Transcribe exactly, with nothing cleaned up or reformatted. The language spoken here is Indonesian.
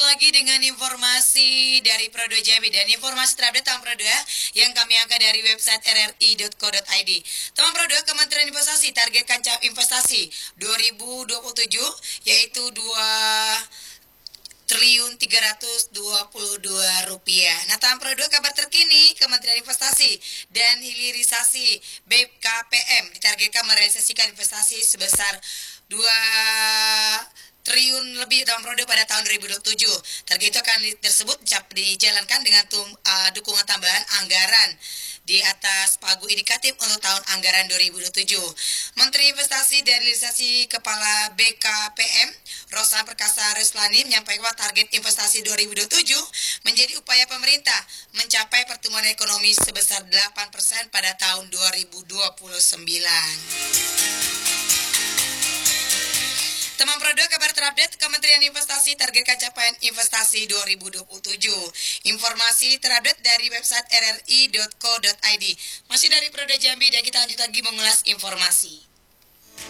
lagi dengan informasi dari Prodo Jambi dan informasi terupdate Teman Prodo yang kami angkat dari website r r i dot co dot i d. Teman Prodo, Kementerian Investasi targetkan cap investasi dua ribu dua puluh tujuh yaitu dua triliun tiga ratus dua puluh dua rupiah. Nah, Teman Prodo, kabar terkini Kementerian Investasi dan Hilirisasi B K P M ditargetkan merealisasikan investasi sebesar dua triliun lebih dalam Prodo pada tahun dua ribu dua puluh tujuh. Target itu akan tersebut dijalankan dengan tum, uh, dukungan tambahan anggaran di atas pagu indikatif untuk tahun anggaran dua ribu dua puluh tujuh. Menteri Investasi dan Hilirisasi Kepala B K P M Rosa Perkasa Ruslani menyampaikan target investasi dua ribu dua puluh tujuh menjadi upaya pemerintah mencapai pertumbuhan ekonomi sebesar delapan persen pada tahun dua ribu dua puluh sembilan. Teman Prodo, kabar terupdate Kementerian Investasi targetkan capaian investasi dua ribu dua puluh tujuh. Informasi terupdate dari website r r i dot co dot i d. Masih dari Prodo Jambi dan kita lanjut lagi mengulas informasi.